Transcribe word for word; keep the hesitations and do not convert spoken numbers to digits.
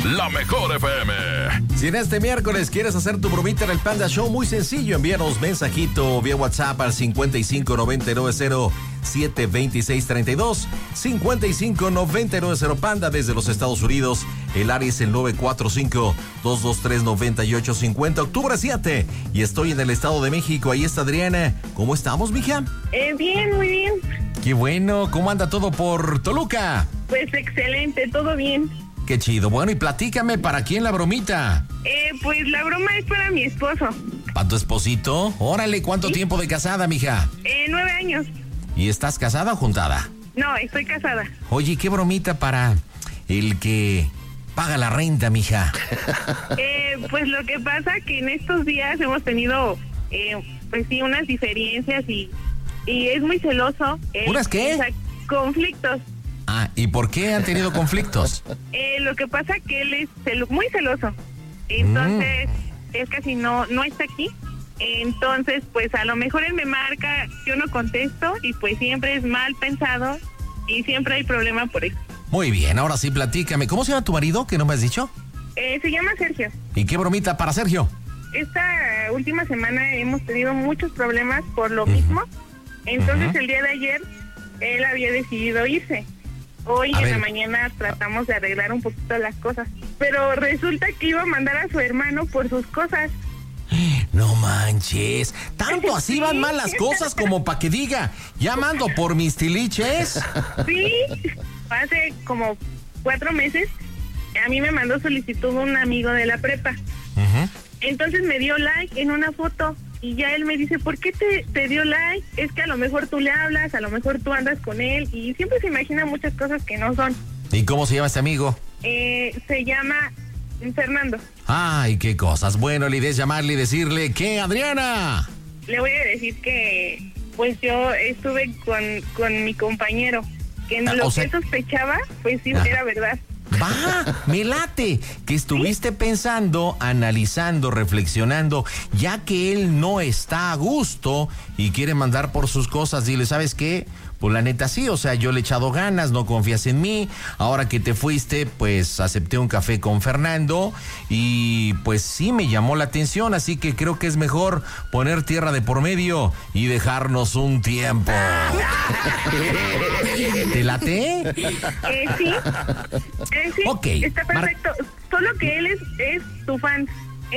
La Mejor F M. Si en este miércoles quieres hacer tu bromita en el Panda Show, muy sencillo, envíanos mensajito vía WhatsApp al cincuenta y cinco noventa y nueve cero siete veintiséis treinta y dos, cincuenta y cinco noventa y nueve cero Panda desde los Estados Unidos. El área es el nueve cuatro cinco, dos dos tres, nueve ocho cinco cero, octubre siete. Y estoy en el Estado de México. Ahí está Adriana. ¿Cómo estamos, mija? Eh, bien, muy bien. Qué bueno. ¿Cómo anda todo por Toluca? Pues excelente, todo bien. Qué chido. Bueno, y platícame, ¿para quién la bromita? Eh, pues la broma es para mi esposo. ¿Para tu esposito? Órale, ¿cuánto ¿Sí? tiempo de casada, mija? Eh, nueve años. ¿Y estás casada o juntada? No, estoy casada. Oye, ¿qué bromita para el que paga la renta, mija? Eh, pues lo que pasa que en estos días hemos tenido, eh, pues sí, unas diferencias y, y es muy celoso. Él, ¿Unas qué? O sea, conflictos. Ah, ¿y por qué han tenido conflictos? Eh, lo que pasa que él es celo- muy celoso. Entonces, mm. él casi no, no está aquí. Entonces, pues a lo mejor él me marca, yo no contesto y pues siempre es mal pensado y siempre hay problema por eso. Muy bien, ahora sí platícame. ¿Cómo se llama tu marido, que no me has dicho? Eh, se llama Sergio. ¿Y qué bromita para Sergio? Esta última semana hemos tenido muchos problemas por lo uh-huh. mismo. Entonces, uh-huh. el día de ayer, él había decidido irse. Hoy a en ver. la mañana tratamos de arreglar un poquito las cosas. Pero resulta que iba a mandar a su hermano por sus cosas. No manches, ¿tanto así van mal las cosas como para que diga, ya mando por mis tiliches? Sí, hace como cuatro meses a mí me mandó solicitud un amigo de la prepa. Uh-huh. Entonces me dio like en una foto y ya él me dice, ¿por qué te, te dio like? Es que a lo mejor tú le hablas, a lo mejor tú andas con él y siempre se imagina muchas cosas que no son. ¿Y cómo se llama este amigo? Eh, se llama Fernando. Ay, qué cosas. Bueno, la idea es llamarle y decirle, ¿qué, Adriana? Le voy a decir que, pues yo estuve con, con mi compañero, que en ah, lo sea... que sospechaba, pues sí, ah. era verdad. Va, me late, que estuviste ¿Sí? pensando, analizando, reflexionando, ya que él no está a gusto y quiere mandar por sus cosas, dile, ¿sabes qué? Pues la neta sí, o sea, yo le he echado ganas, no confías en mí, ahora que te fuiste, pues acepté un café con Fernando y pues sí me llamó la atención, así que creo que es mejor poner tierra de por medio y dejarnos un tiempo. ¿Te late? Eh, sí, eh, sí, ok. Está perfecto, Mar- solo que él es, es tu fan.